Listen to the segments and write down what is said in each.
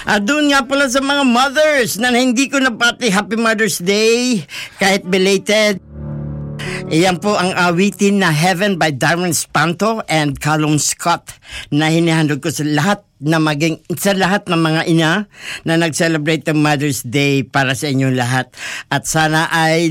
Doon nga pala sa mga mothers na hindi ko napati Happy Mother's Day kahit belated. Iyan po ang awitin na Heaven by Darren Espanto and Callum Scott na hinihandog ko sa lahat ng mga ina na nag-celebrate ng Mother's Day para sa inyong lahat. At sana ay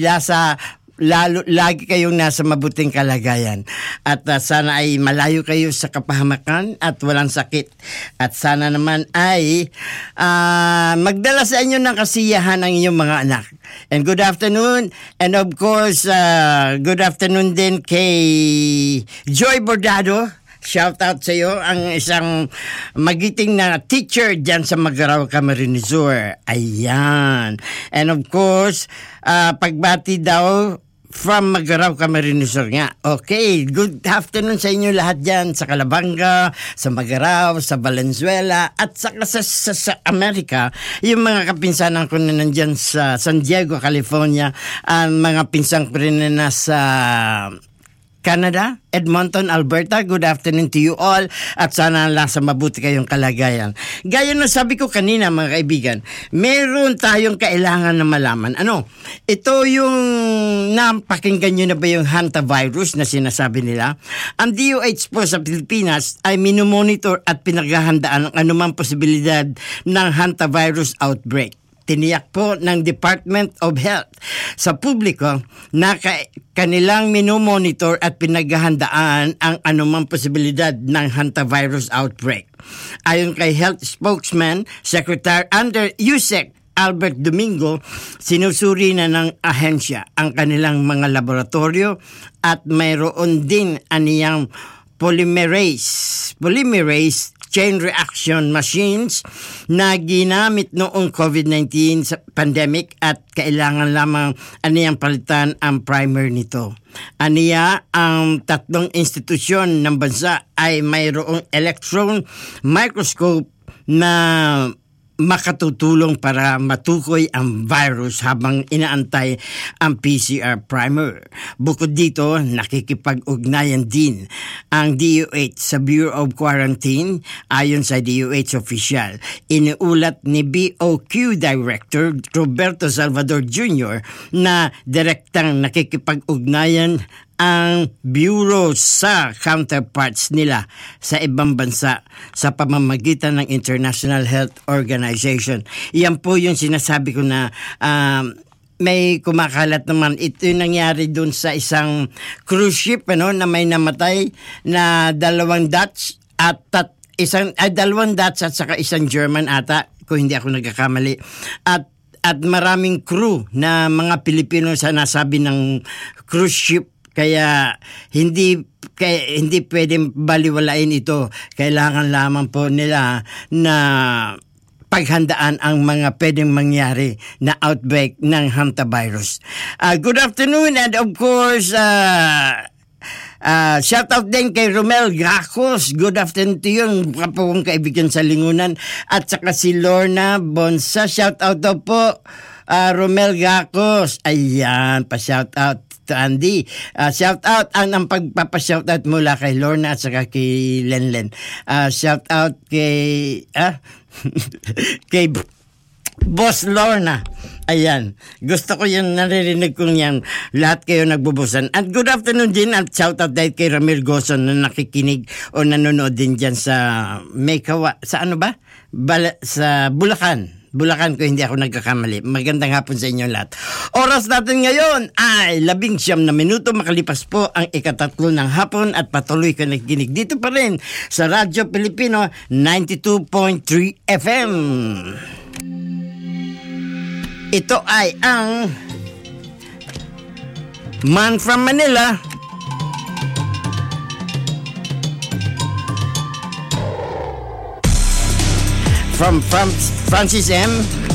lagi kayong nasa mabuting kalagayan at sana ay malayo kayo sa kapahamakan at walang sakit at sana naman ay magdala sa inyo ng kasiyahan ang inyong mga anak. And good afternoon, and of course good afternoon din kay Joy Bordado. Shout out sa iyo, ang isang magiting na teacher dyan sa Magaraw, Camarines Sur. Ayan. And of course, pagbati daw from Magaraw, Camarines Sur nga. Okay, good afternoon sa inyo lahat dyan sa Calabanga, sa Magaraw, sa Valenzuela, at sa Amerika. Yung mga kapinsanan ko na nandyan sa San Diego, California, ang mga pinsang ko rin na nasa Canada, Edmonton, Alberta. Good afternoon to you all at sana nasa mabuti kayong kalagayan. Gaya na sabi ko kanina mga kaibigan, meron tayong kailangan na malaman. Ito yung napakinggan nyo na ba yung hantavirus na sinasabi nila? Ang DOH po sa Pilipinas ay minomonitor at pinaghahandaan ang anumang posibilidad ng hantavirus outbreak. Tiniyak po ng Department of Health sa publiko na kanilang minomonitor at pinaghahandaan ang anumang posibilidad ng hantavirus outbreak. Ayon kay Health Spokesman, Secretary under USEC, Albert Domingo, sinusuri na ng ahensya ang kanilang mga laboratorio at mayroon din aniyang polymerase chain reaction machines na ginamit noong COVID-19 pandemic at kailangan lamang aniyang palitan ang primer nito. Aniya, ang tatlong institusyon ng bansa ay mayroong electron microscope na makatutulong para matukoy ang virus habang inaantay ang PCR primer. Bukod dito, nakikipag-ugnayan din ang DOH sa Bureau of Quarantine. Ayon sa DOH official, iniulat ni BOQ Director Roberto Salvador Jr. na direktang nakikipag-ugnayan ang bureau sa counterparts nila sa ibang bansa sa pamamagitan ng International Health Organization. Iyan po yung sinasabi ko na may kumakalat naman. Ito yung nangyari dun sa isang cruise ship na may namatay na 2 Dutch at 2 Dutch at saka isang German ata, kung hindi ako nagkakamali. At maraming crew na mga Pilipino sa nasabi ng cruise ship. Kaya hindi pwedeng baliwalain ito. Kailangan lamang po nila na paghandaan ang mga pwedeng mangyari na outbreak ng hantavirus. Good afternoon, and of course, shout out din kay Romel Gacos. Good afternoon to yung kapong kaibigan sa Lingunan. At saka si Lorna Bonsa. Shout out daw po, Romel Gacos. Ayan, pa-shout out to Andy. Shout out ang pagpapa-shout out mula kay Lorna at saka kay Lenlen. Shout out kay kay Boss Lorna. Ayan. Gusto ko yung naririnig kong yan. Lahat kayo nagbubusan. At good afternoon din at shout out dahil kay Ramir Goson na nakikinig o nanonood din dyan sa Maykawa. Sa ano ba? Sa Bulacan ko, hindi ako nagkakamali. Magandang hapon sa inyo lahat. Oras natin ngayon ay 19 na minuto. Makalipas po ang 3 ng hapon at patuloy ka nakikinig dito pa rin sa Radyo Pilipino 92.3 FM. Ito ay ang Man from Manila. From Francis M.